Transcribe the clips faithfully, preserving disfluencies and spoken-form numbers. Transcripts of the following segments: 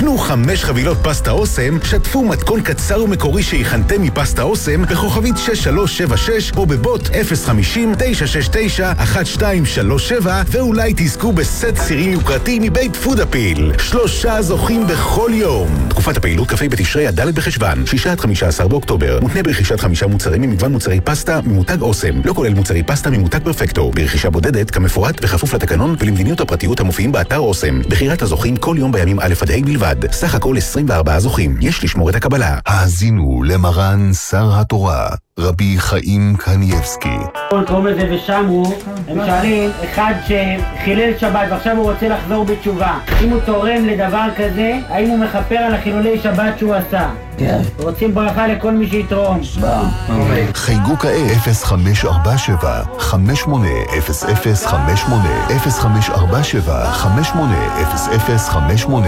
קנו חמש חבילות פסטה אוסם, שתפו מתכון קצר ומקורי שהכנתם מפסטה אוסם בכוכבית שש שלוש שבע שש או בבוט אפס חמישים תשע שש תשע אחת שתיים שלוש שבע, ואולי תזכו בסט סירים יוקרתי מבית פודאפיל. שלושה זוכים בכל יום. תקופת הפעילות כ"ה בתשרי עד ד' בחשוון, שישה עד חמישה עשר באוקטובר. מותנה ברכישת חמישה מוצרים ממגוון מוצרי פסטה ממותג אוסם. לא כולל מוצרי פסטה ממותג פרפקטו. ברכישה בודדת כמפורט בכפוף לתקנון ולמדיניות הפרטיות המופיעים באתר אוסם. בחירת הזוכים כל יום בימים א' עד ה' בלבד. סך הכל עשרים וארבעה זוכים. יש לשמור את הקבלה. האזינו למרן שר התורה רבי חיים קניבסקי. קוראים לזה ושמו, הם שואלים, אחד שחילל שבת ועכשיו הוא רוצה לחזור בתשובה, אם הוא תורם לדבר כזה, האם הוא מכפר על החילולי שבת שהוא עשה? כן. רוצים ברכה לכל מי שיתרום. חייגו כעת אפס חמש ארבע שבע חמש שמונה אפס אפס חמש שמונה אפס חמש ארבע שבע חמש שמונה אפס אפס חמש שמונה.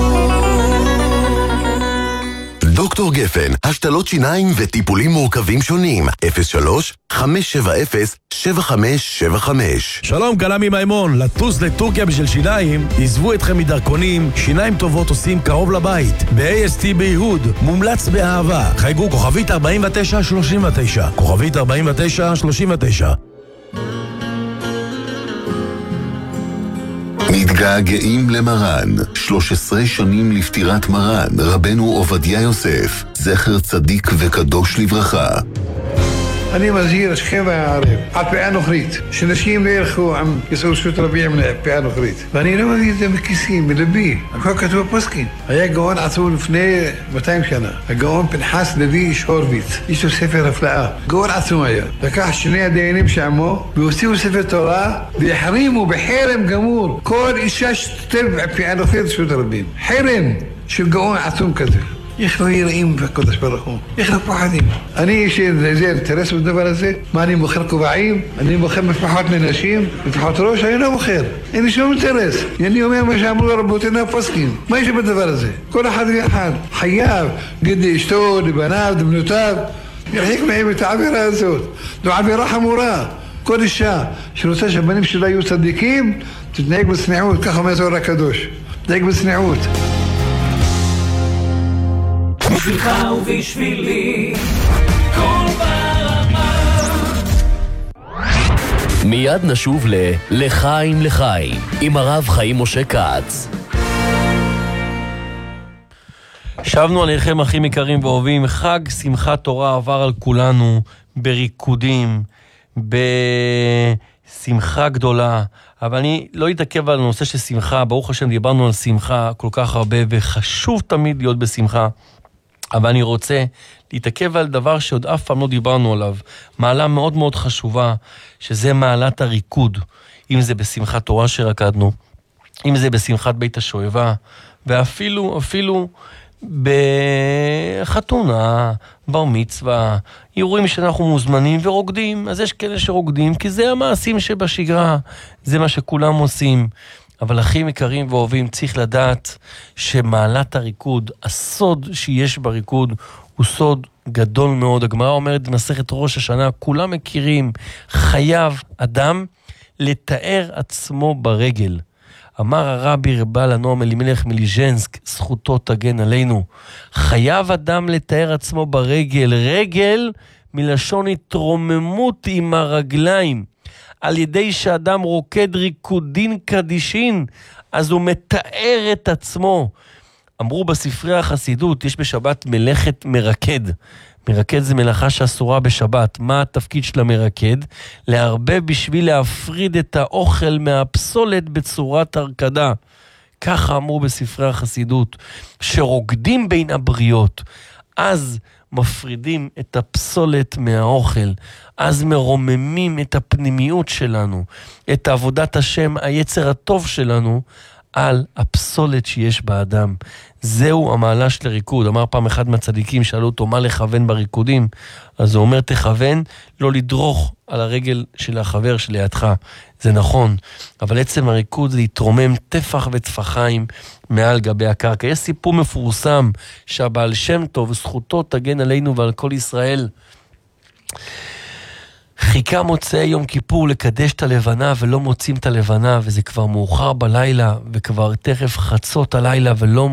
דוקטור גפן, השתלות שיניים וטיפולים מורכבים שונים. אפס שלוש חמש שבע אפס שבע חמש שבע חמש. שלום, קלמי מימון. לטוס לטורקיה בשביל שיניים, עזבו אתכם מדרכונים. שיניים טובות עושים קרוב לבית. ב-איי אס טי ביהוד, מומלץ באהבה. חייגו כוכבית ארבעים ותשע שלושים ותשע. כוכבית ארבעים ותשע שלושים ותשע. מתגעגעים למרן. שלוש עשרה שנים לפטירת מרן רבנו עובדיה יוסף, זכר צדיק וקדוש לברכה. אני מזהיר אתכם והערב על פאה נוכרית, שנשים לא ילכו עם כיסאות שוט רביע מן פאה נוכרית, ואני לא מביא את זה מכיסי, מלבי. הכל כתוב בפוסקים. היה גאון עצום לפני מאתיים שנה, הגאון פנחס לוי איש הורוביץ, יש לו ספר הפלאה, גאון עצום היה. לקח שני הדיינים שעמו והוציאו ספר תורה והחרימו בחרם גמור כל אישה שתתל פאה נוכרית שוט רבים, חרם של גאון עצום כזה. איך לא יראים בקודש ברוך הוא? איך לא פוחדים? אני יש איזה אינטרס בדבר הזה? מה, אני מוכר כובעים? אני מוכר מפחות מנשים? מפחות ראש? אני לא מוכר. אין לי שום אינטרס. אני אומר מה שאמרו רבותינו הפוסקים. מה יש בדבר הזה? כל אחד ואחד חייב, גדי אשתו, לבניו, לבנותיו, ירחיק מהם את העבירה הזאת. זו עבירה חמורה. כל אישה שרוצה שהבנים שלה יהיו צדיקים, תתנהג בצניעות, ככה אומר התורה הקדוש. תתנהג בצניעות. בשבילך ובשבילי כל ברמה. מיד נשוב ל לחיים לחיים עם הרב חיים משה כץ. שבנו עליכם אחים יקרים ואוהבים, חג שמחת תורה עבר על כולנו בריקודים, בשמחה גדולה, אבל אני לא אתעכב על הנושא של שמחה. ברוך השם דיברנו על שמחה כל כך הרבה וחשוב תמיד להיות בשמחה, אבל אני רוצה להתעכב על דבר שעוד אף פעם לא דיברנו עליו, מעלה מאוד מאוד חשובה, שזה מעלת הריקוד, אם זה בשמחת תורה שרקדנו, אם זה בשמחת בית השואבה, ואפילו אפילו בחתונה, בר מצווה, אירועים שאנחנו מוזמנים ורוקדים. אז יש כאלה שרוקדים כי זה המעשים שבשגרה, זה מה שכולם עושים. אבל אחים יקרים ואוהבים, צריך לדעת שמעלת הריקוד, הסוד שיש בריקוד, הוא סוד גדול מאוד. הגמרא אומרת במסכת ראש השנה, כולם מכירים, חייב אדם לתאר עצמו ברגל. אמר הרבי רבא לנועם אלימלך מליז'נסק, זכותו תגן עלינו, חייב אדם לתאר עצמו ברגל. רגל מלשון התרוממות עם הרגליים. על ידי שאדם רוקד ריקודין קדישין, אז הוא מתאר את עצמו. אמרו בספרי החסידות, יש בשבת מלאכת מרקד. מרקד זה מלאכה שאסורה בשבת. מה התפקיד של המרקד? להרבה בשביל להפריד את האוכל מהפסולת בצורת הרקדה. ככה אמרו בספרי החסידות. שרוקדים בין הבריות, אז מפרידים את הפסולת מהאוכל, אז מרוממים את הפנימיות שלנו, את עבודת השם, היצר הטוב שלנו, על הפסולת שיש באדם. זהו המעלה של הריקוד. אמר פעם אחד מהצדיקים, שאלו אותו מה לכוון בריקודים, אז הוא אומר תכוון לא לדרוך על הרגל של החבר שלידך. זה נכון, אבל עצם הריקוד זה להתרומם טפח וטפחיים מעל גבי הקרקע. יש סיפור מפורסם שהבעל שם טוב, זכותו תגן עלינו ועל כל ישראל, חיכה מוצאי יום כיפור לקדש את הלבנה ולא מוצאים את הלבנה, וזה כבר מאוחר בלילה וכבר תכף חצות הלילה ולא